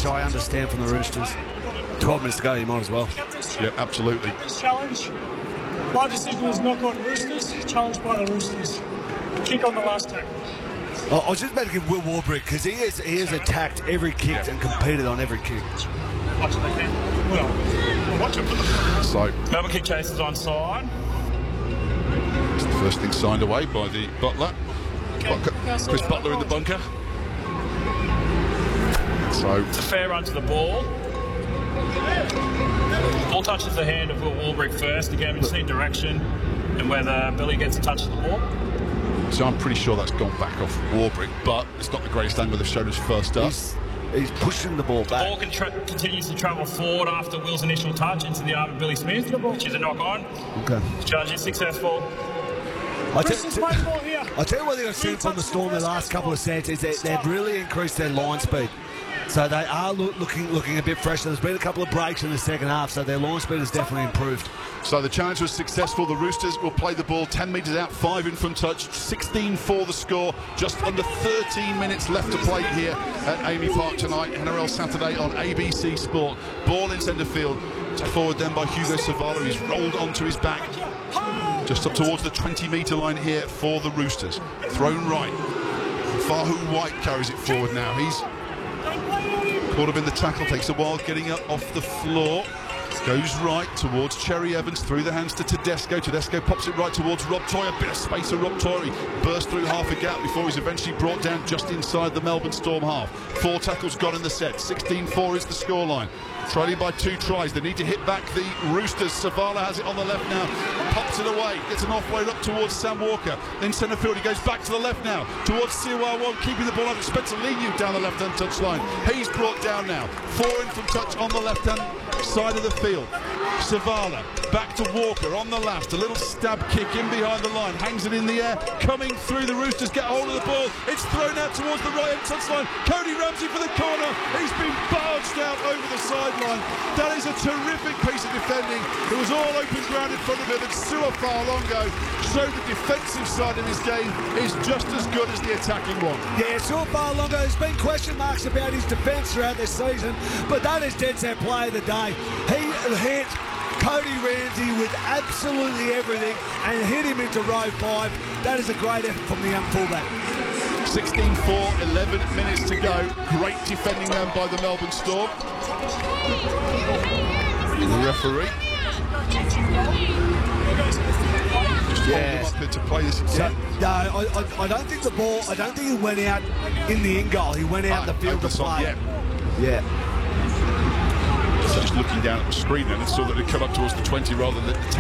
which I understand from the Roosters. 12 minutes to go, you might as well. Yeah, absolutely. This challenge, my decision was knock on Roosters, challenged by the Roosters. Kick on the last tackle. I was just about to give Will Warbrick, because he has attacked every kick and competed on every kick. Watch it again. Well, watch it. So, Melbourne kick chasers on side. it's the first thing signed away by the Butler. Chris Butler in the bunker. So, It's a fair run to the ball. Ball touches the hand of Will Warbrick first. Again, we just need direction and whether Billy gets a touch of the ball. so I'm pretty sure that's gone back off Warbrick, but it's not the greatest angle they've shown us first up. He's pushing the ball back. Ball continues to travel forward after Will's initial touch into the arm of Billy Smith, which is a knock on. Okay. Charge is successful. I Roosters play the ball here. tell you what they've seen from the Storm the last couple of sets is that they've really increased their line speed. So they are looking a bit fresher. There's been a couple of breaks in the second half, so their line speed has definitely improved. So the challenge was successful. The Roosters will play the ball 10 metres out, 5 in from touch, 16 for the score. Just under 13 minutes left to play here at Amy Park tonight. NRL Saturday on ABC Sport. Ball in centre field. Forward then by Hugo Savala. He's rolled onto his back. Just up towards the 20-metre line here for the Roosters. Thrown right. Fahu White carries it forward now. He's caught up in the tackle, takes a while getting up off the floor. Goes right towards Cherry Evans, through the hands to Tedesco. Tedesco pops it right towards Rob Toy. A bit of space for Rob Toy. Burst through half a gap before he's eventually brought down just inside the Melbourne Storm half. 4 tackles gone in the set. 16-4 is the scoreline. Trailing by 2 tries. They need to hit back the Roosters. Savala has it on the left now. Pops it away. Gets an off-way up towards Sam Walker. Then centre field. He goes back to the left now. Towards Siwa1. Keeping the ball out. Spencer Leniu down the left-hand touchline. He's brought down now. 4 in from touch on the left-hand side of the field. Savala back to Walker on the left. A little stab kick in behind the line. Hangs it in the air. Coming through. The Roosters get hold of the ball. It's thrown out towards the right-hand touchline. Cody Ramsey for the corner. He's been barged out over the sideline. That is a terrific piece of defending. It was all open ground in front of him, and Sua Fa'alongo showed the defensive side of his game is just as good as the attacking one. Yeah, Sua Fa'alongo, there's been question marks about his defence throughout this season, but that is dead set play of the day. He hit Cody Ramsey with absolutely everything and hit him into row 5. That is a great effort from the young fullback. 16-4, 11 minutes to go. Great defending then by the Melbourne Storm. The referee just told them up there to play this exact. No, I don't think the ball, I don't think he went out in the in goal. He went out in the field to play. Yeah. So just looking down at the screen then and saw that it come up towards the 20 rather than the 10.